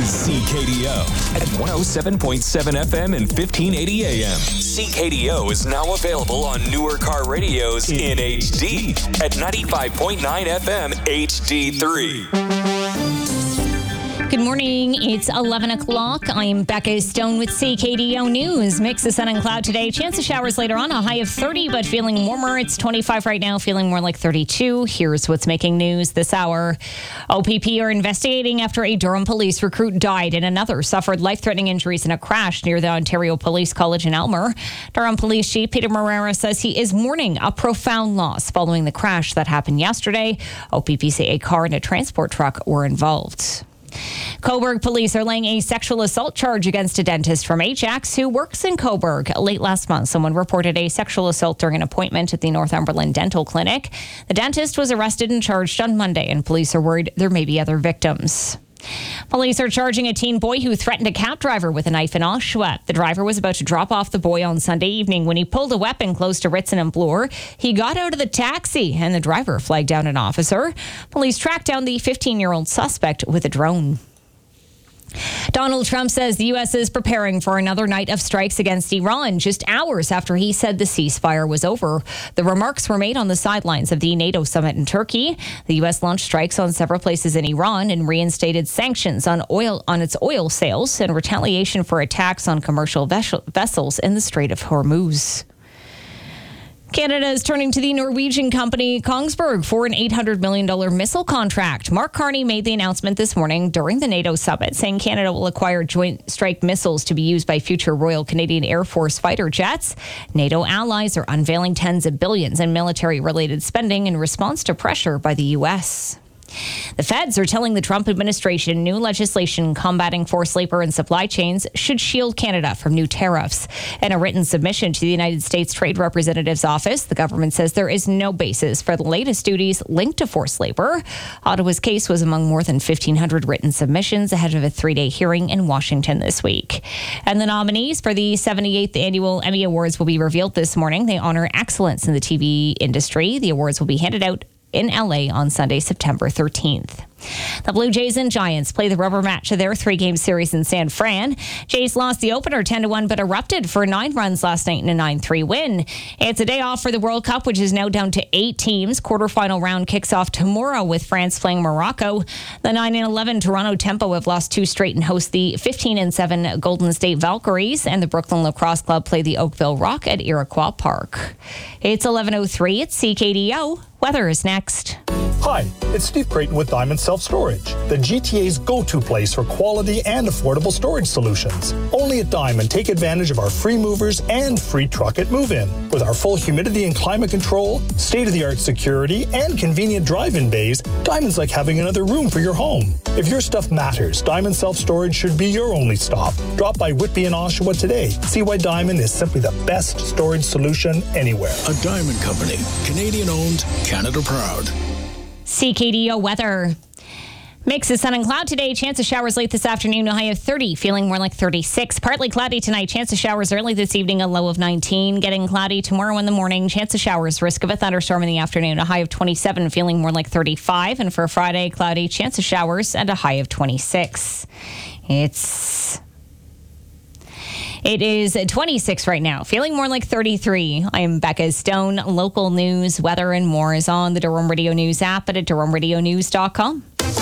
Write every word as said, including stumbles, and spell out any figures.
is C K D O at one oh seven point seven F M and fifteen eighty A M. C K D O is now available on newer car radios in H D at ninety-five point nine F M H D three. Good morning. It's eleven o'clock. I'm Becca Stone with C K D O News. Mix of sun and cloud today. Chance of showers later on. A high of thirty, but feeling warmer. It's twenty-five right now, feeling more like thirty-two. Here's what's making news this hour. O P P are investigating after a Durham police recruit died and another suffered life-threatening injuries in a crash near the Ontario Police College in Elmer. Durham Police Chief Peter Morera says he is mourning a profound loss following the crash that happened yesterday. O P P say a car and a transport truck were involved. Cobourg police are laying a sexual assault charge against a dentist from Ajax who works in Cobourg. Late last month, someone reported a sexual assault during an appointment at the Northumberland Dental Clinic. The dentist was arrested and charged on Monday, and police are worried there may be other victims. Police are charging a teen boy who threatened a cab driver with a knife in Oshawa. The driver was about to drop off the boy on Sunday evening when he pulled a weapon close to Ritson and Bloor. He got out of the taxi and the driver flagged down an officer. Police tracked down the fifteen-year-old suspect with a drone. Donald Trump says the U S is preparing for another night of strikes against Iran just hours after he said the ceasefire was over. The remarks were made on the sidelines of the NATO summit in Turkey. The U S launched strikes on several places in Iran and reinstated sanctions on oil on its oil sales in retaliation for attacks on commercial vessels in the Strait of Hormuz. Canada is turning to the Norwegian company Kongsberg for an eight hundred million dollars missile contract. Mark Carney made the announcement this morning during the NATO summit, saying Canada will acquire Joint Strike missiles to be used by future Royal Canadian Air Force fighter jets. NATO allies are unveiling tens of billions in military-related spending in response to pressure by the U S. The feds are telling the Trump administration new legislation combating forced labor and supply chains should shield Canada from new tariffs. In a written submission to the United States Trade Representative's office, the government says there is no basis for the latest duties linked to forced labor. Ottawa's case was among more than fifteen hundred written submissions ahead of a three-day hearing in Washington this week. And the nominees for the seventy-eighth Annual Emmy Awards will be revealed this morning. They honor excellence in the T V industry. The awards will be handed out in L A on Sunday, September thirteenth. The Blue Jays and Giants play the rubber match of their three-game series in San Fran. Jays lost the opener ten to one, but erupted for nine runs last night in a nine three win. It's a day off for the World Cup, which is now down to eight teams. Quarterfinal round kicks off tomorrow with France playing Morocco. The nine and eleven Toronto Tempo have lost two straight and host the fifteen and seven Golden State Valkyries, and the Brooklyn Lacrosse Club play the Oakville Rock at Iroquois Park. It's eleven oh three. It's C K D O. Weather is next. Hi, it's Steve Creighton with Diamond Self-Storage, the G T A's go-to place for quality and affordable storage solutions. Only at Diamond, take advantage of our free movers and free truck at move-in. With our full humidity and climate control, state-of-the-art security, and convenient drive-in bays, Diamond's like having another room for your home. If your stuff matters, Diamond Self-Storage should be your only stop. Drop by Whitby and Oshawa today. See why Diamond is simply the best storage solution anywhere. A Diamond Company, Canadian-owned, Canada proud. C K D O weather. Mix of sun and cloud today. Chance of showers late this afternoon. A high of thirty. Feeling more like thirty-six. Partly cloudy tonight. Chance of showers early this evening. A low of nineteen. Getting cloudy tomorrow in the morning. Chance of showers. Risk of a thunderstorm in the afternoon. A high of twenty-seven. Feeling more like thirty-five. And for Friday, cloudy. Chance of showers and a high of twenty-six. It's... It is twenty-six right now, feeling more like thirty-three. I'm Becca Stone. Local news, weather, and more is on the Durham Radio News app and at durham radio news dot com.